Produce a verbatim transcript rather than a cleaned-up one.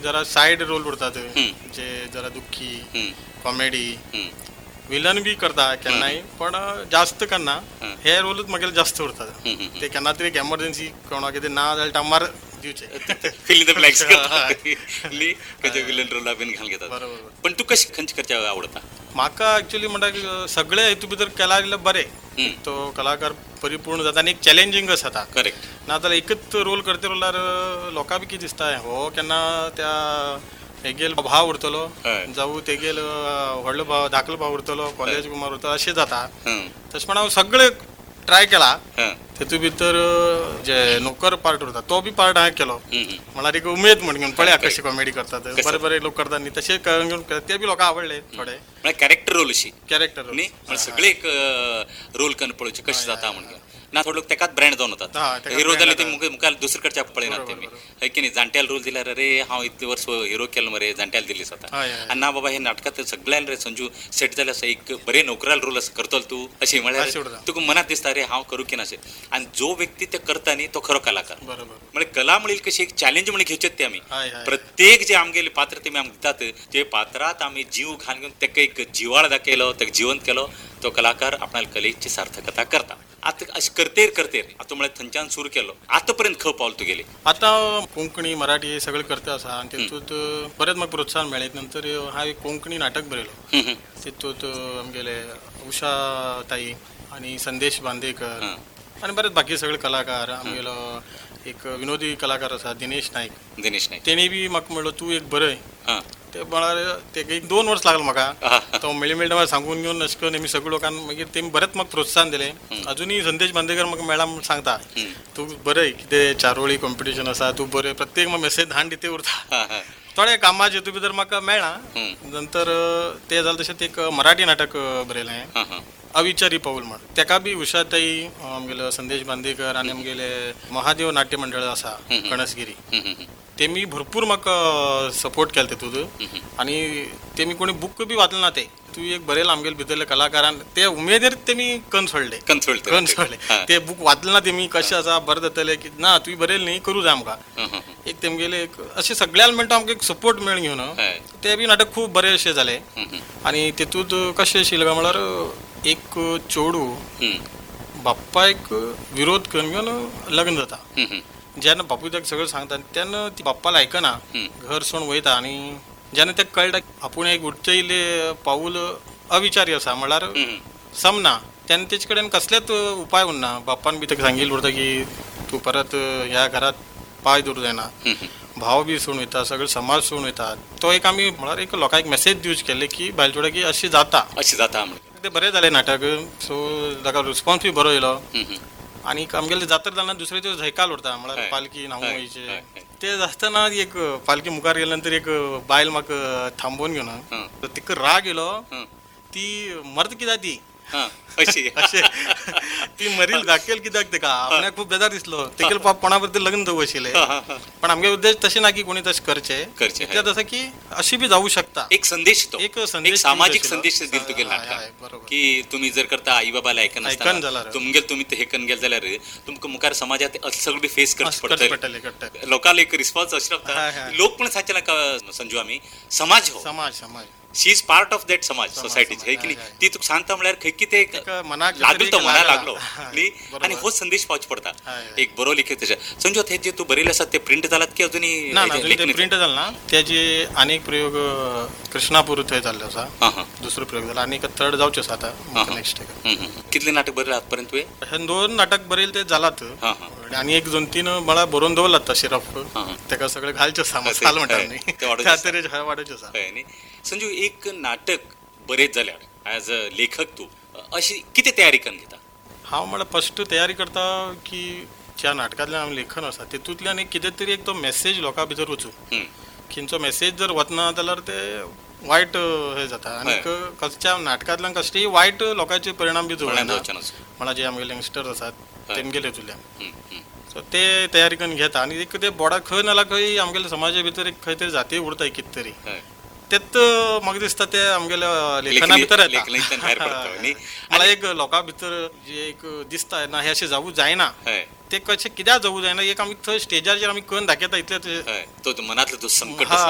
जरा said role उरतात जे जरा दुःखी कॉमेडी विलन बी करता केन्नाय पण जास्त करना हे रोलच म्हाका जास्त उरतात ते केन्ना तरी एक एमर्जन्सी कोणा कितें ना जाल्यार टामार दिवचे fill in the blanks villain रोला बीन घालून घेतात. पण तू कशी खंयची करचे आवडता? म्हाका एक्चुअली म्हणटा सगळे हेतू भितर केला जाल्यार बरें तो कलाकार परिपूर्ण जाता आनी एक चॅलेंजींग जाता. करेक्ट. नाजाल्यार एकच रोल करता रोलार लोकांक बी कितें दिसता हो केन्ना त्या हेगेल भाव उरतलो जावं तेगेल व्हडलो भाव धाकलो भाव उरतलो कॉलेज कुमार उरतलो अशें जाता. तशें म्हण हांव सगळे ट्राय केला तेतू भितर जे नोकर पार्ट उरता तो बी पार्ट हांवें केलो म्हळ्यार एक उमेद म्हण घेवन पळया कशी कॉमेडी करतात बरे बरे लोक करतात न्ही तशें घेवन ते बी लोकांक आवडले थोडे कॅरेक्टर रोल अशी कॅरेक्टर न्ही सगळे एक रोल करून पळोवचे कशें जाता म्हणून ना थोडे लोक तेकाच ब्रँड जावन वतात हिरो जाले ते मुखार दुसरे कडच्या पळयनात तेमी हय की न्ही जाणट्याल रोल दिल्यार अरे हांव इतले वर्स हिरो केलो मरे जाणट्याल दिली जाता आनी ना बाबा हे नाटकांत सगळ्यान रे संजू सेट जाल्यार असो एक बरे नोकराल रोल असो करतलो तूं अशें म्हळ्यार तुका मनात दिसता अरे हांव करूं की ना अशें आनी जो व्यक्ती ते करता न्ही तो खरो कलाकार म्हणजे कला म्हणली कशी एक चॅलेंज म्हणून घेवचेत ते आमी प्रत्येक जे आमगेले पात्र तेमी आमकां दितात ते पात्रात आमी जीव घालून घेवन तेका एक जिवाळ दाखयलो तेका जिवंत केलो तो कलाकार आपणाल्या कलेची सार्थकता करता. आता अशें करतेर करतेर आता म्हळ्यार थंयच्यान सुरू केलो आता पर्यंत खंय पावल तूं गेली? आतां कोंकणी मराठी सगळे करते आसा आनी तेतूंत बरेंच म्हाका प्रोत्साहन मेळ्ळे नंतर हांवें एक कोंकणी नाटक बरयलो तेतूंत आमगेले उशा ताई आनी संदेश बांदेकर आनी बरेच बाकी सगळे कलाकार आमगेलो एक विनोदी कलाकार आसा दिनेश नायक दिनेश नायक तेणी बी म्हाका म्हणलो तूं एक बरय ते म्हळ्यार तेका एक दोन वर्स लागलो म्हाका तो मेळ्ळे मेळटा म्हाका सांगून घेवन अशें करून आमी सगळे लोकांक मागीर तेमी बरेंच म्हाका प्रोत्साहन दिलें. अजुनूय संदेश बांदेकर म्हाका मेळ्ळा म्हूण सांगता तूं बरय कितें चारोळी कॉम्पिटिशन आसा तूं बरें प्रत्येक म्हाका मेसेज धाडून दिते उरता थोडे कामाचे हेतू भितर म्हाका मेळ्ळा. नंतर ते जालें तशेंच एक मराठी नाटक बरयलें अविचारी पाऊल म्हण तेका बी उशाताई आमगेलो संदेश बांदेकर आनी आमगेले महादेव नाट्य मंडळ आसा कणसगिरी तेमी भरपूर म्हाका सपोर्ट केलो तेतूंत आनी तेमी कोणी बूक बी वाचले ना ते तूं एक बरयलो आमगेले भितरले कलाकारान ते उमेदीर तेमी कन सोडले कन सोडले ते बूक वाचले ना तेमी कशें आसा बरें जातलें की ना तुवें बरयलें न्ही करूं जाय आमकां एक तेमगेले एक अशें सगळ्यान म्हणटा आमकां एक सपोर्ट मेळून घेवन ते बी नाटक खूब बरें अशें जालें. आनी तेतूंत कशें आशिल्लें काय म्हळ्यार एक चेडू बाप्पाक विरोध करून घेवन लग्न जाता जेन्ना बापूय ताका सगळें सांगता तेन्ना ती बाप्पाला आयकना घर सोडून वयता आनी जेन्ना ताका कळटा आपूण एक उच्चैले पाऊल अविचारी आसा म्हळ्यार समना तेन्ना तेचे कडेन कसलेच उपाय उरना. बाप्पान बी ताका सांगिल्लें उरता की तूं परत ह्या घरांत पांय दवरूं जायना भाव बी सोडून वयता सगळे समाज सोडून वयता तो एक आमी म्हळ्यार एक लोकांक मेसेज दिवचे केले की बायलचोडा की अशें जाता अशें जाता ते बरें जालें नाटक सो ताका रिस्पॉन्स बी बरो येयलो. आनी आमगेले जात्रा जाल्यार दुसरे दिवस झैकाल उरता म्हळ्यार पालकी न्हांवून वयचे ते आसतना एक पालकी मुखार गेले नंतर एक बायल म्हाका थांबोवन घेवन तिका राग येयलो ती मर्द कित्याक ती ती मरील दाखयल कित्याक तेका आपणाक खूब बेजार दिसलो तेगेले पाप कोणा बद्दल लग्न जावं आशिल्लें पण आमगे उद्देश तशें ना की कोणी तशें करचें इतलेंच आसा की अशी बी जावं शकता एक संदेश तो एक संदेश सामाजिक संदेश दिल तुगे नाटकान की तुम्ही जर करता आई बाबाला आयकन आसतना तुमगेल तुमी ते हेकन गेल जाल्यार तुमकां मुखार समाजात सगळें फेस करचें पडटलें लोकांक एक रिस्पॉन्स अशें लागता लोक पण सांगचे नाका संजू आमी समाज हो समाज समाज शी इज पार्ट ऑफ दॅट समाज सोसायटीची है की न्ही ती तुका सांगता म्हळ्यार खंय कितें लागलो तो मना लागलो न्ही आनी हो संदेश पावचे पडटा एक बरो लिखीत तेजे संजू हे जे तूं बरयले आसात ते प्रिंट जालात की अजुनी ना प्रिंट जाले ना तेजे आनी एक प्रयोग कृष्णापूर थंय जाल्लो आसा दुसरो प्रयोग जाला आनी थर्ड जावचे आसा आतां नेक्स्ट कितले नाटक बरयले आतां पर्यंत तुवें? हे दोन नाटक बरयले ते जालात आनी एक दोन तीन म्हळ्यार बरोवन दवरलात तशें रफ तेका सगळें घालचें आसा मसालो म्हणटा न्ही त्या तरेचे वाडोवचे आसा न्ही. संजू एक नाटक बरेंच जाल्यार एज अ लेखक तूं अशी कितें तयारी करून घेता? हांव म्हळ्यार फस्ट तयारी करता की ज्या नाटकांतल्यान हांव लेखन आसा तेतूंतल्यान एक कितें तरी एक तो मेसेज लोकां भितर वचूं खंयचो मेसेज जर वतना जाल्यार ते वायट हे जाता आनी कसल्या नाटकांतल्यान कसलेय वायट लोकांचे परिणाम बी जावना म्हळ्यार जे आमगेले यंगस्टर्स आसात तेमगेले हातूंतल्यान सो ते तयारी करून घेता आनी एक ते बोर्डा खंय नाल्यार खंय आमगेल्या समाजा भितर एक खंय तरी जाती उरता कितें तरी तेत म्हाका दिसता ते आमगेल्या लेखना भितर येता. मला एक लोकां भितर जे एक दिसता ना हे अशें जावूं जायना ते कशें कित्याक जावूं जायना एक आमी थंय स्टेजाचेर आमी करून दाखयता इतलें तो मनांतलो तो संकट